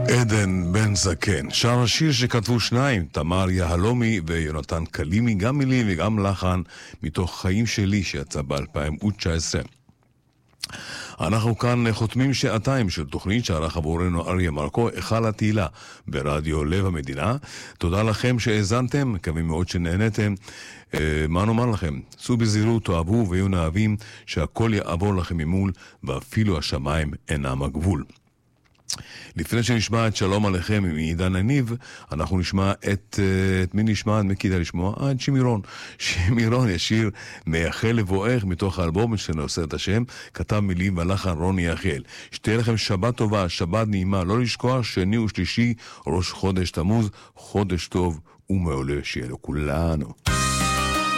עדן בן זקן שר השיר שכתבו שניים, תמר יהלומי ויונתן קלימי, גם מילים וגם לחן, מתוך חיים שלי שיצא ב-2019. אנחנו כאן חותמים שעתיים של תוכנית שערך עבורנו אריה מרקו, היכל התהילה ברדיו לב המדינה. תודה לכם שהאזנתם, מקווים מאוד שנהנתם. מה נאמר לכם? סעו בזהירות, תאהבו ויהיו נאהבים, שהכל יעבור לכם ממול ואפילו השמיים אינם הגבול. לפני שנשמע את שלום עליכם עם עידן הניב, אנחנו נשמע את מי נשמע? מי כדאי לשמוע? את שמירון. שמירון ישיר מייחל לבואך מתוך האלבום שנושא את השם, כתב מילים ולחן רוני יחיאל. שתהיה לכם שבת טובה, שבת נעימה, לא לשכוח שני ושלישי ראש חודש תמוז, חודש טוב ומעולה שיהיה לכולנו.